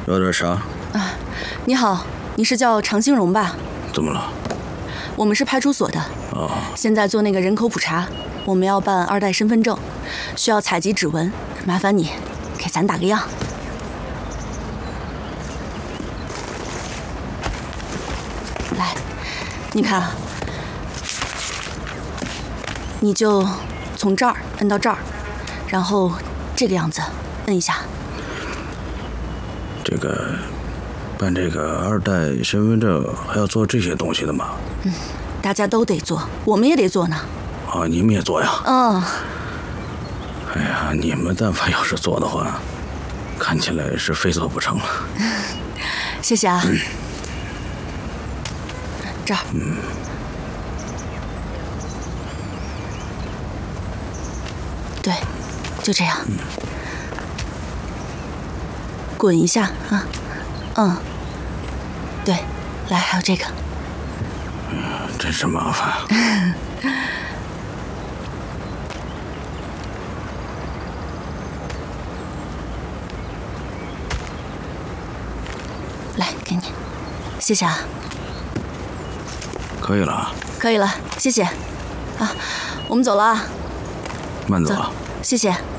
有点啥？ 啊，你好，你是叫常兴荣吧？ 怎么了？ 我们是派出所的。现在做那个人口普查，我们要办2代身份证，需要采集指纹，麻烦你给咱打个样。来，你看啊，你就从这儿摁到这儿，然后这个样子摁一下。 这个办这个2代身份证还要做这些东西的吗？ 大家都得做，我们也得做呢。 啊，你们也做呀？ 哎呀，你们但凡要是做的话，看起来是非做不成了。 谢谢啊。这儿。对，就这样。滚一下啊。对，来，还有这个。 真是麻烦。 来，给你，谢谢啊。 可以了。 可以了，谢谢。啊，我们走了啊。 慢走啊。 谢谢。